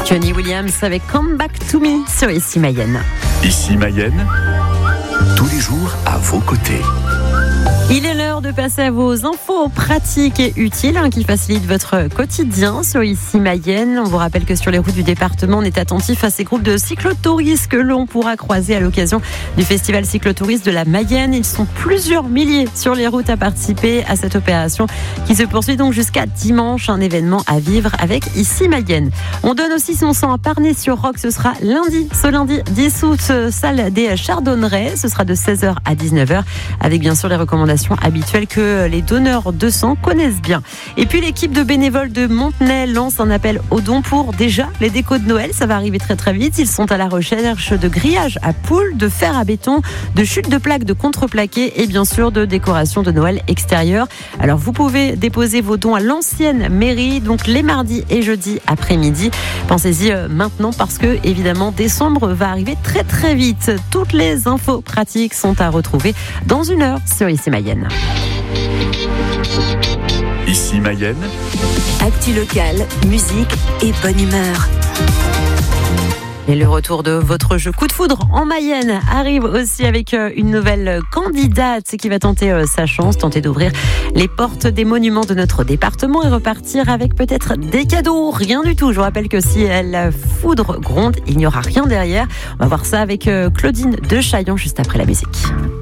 Kenny Williams avec Come Back to Me sur Ici Mayenne. Ici Mayenne, tous les jours à vos côtés. Il est l'heure de passer à vos infos pratiques et utiles qui facilitent votre quotidien sur Ici Mayenne. On vous rappelle que sur les routes du département, on est attentif à ces groupes de cyclotouristes que l'on pourra croiser à l'occasion du festival cyclotourisme de la Mayenne. Ils sont plusieurs milliers sur les routes à participer à cette opération qui se poursuit donc jusqu'à dimanche. Un événement à vivre avec Ici Mayenne. On donne aussi son sang à Parnay-sur-Roc. Ce sera ce lundi 10 août, salle des Chardonnerets. Ce sera de 16h à 19h avec bien sûr les recommandations habituelles que les donneurs de sang connaissent bien. Et puis l'équipe de bénévoles de Montenay lance un appel aux dons pour déjà les décos de Noël. Ça va arriver très très vite. Ils sont à la recherche de grillages à poules, de fer à béton, de chutes de plaques, de contreplaqués et bien sûr de décorations de Noël extérieures. Alors vous pouvez déposer vos dons à l'ancienne mairie, donc les mardis et jeudis après-midi. Pensez-y maintenant parce que évidemment décembre va arriver très très vite. Toutes les infos pratiques sont à retrouver dans une heure sur Ici Mayenne. Ici Mayenne, actu locale, musique et bonne humeur. Et le retour de votre jeu Coup de foudre en Mayenne arrive aussi avec une nouvelle candidate qui va tenter sa chance, tenter d'ouvrir les portes des monuments de notre département et repartir avec peut-être des cadeaux. Rien du tout. Je vous rappelle que si la foudre gronde, il n'y aura rien derrière. On va voir ça avec Claudine de Chaillon juste après la musique.